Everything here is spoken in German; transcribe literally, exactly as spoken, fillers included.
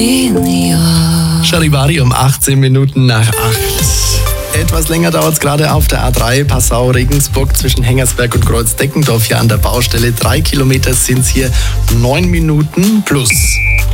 Charivari um achtzehn Minuten nach acht. Etwas länger dauert es gerade auf der A drei Passau-Regensburg zwischen Hengersberg und Kreuzdeckendorf hier an der Baustelle. Drei Kilometer sind es hier, neun Minuten plus.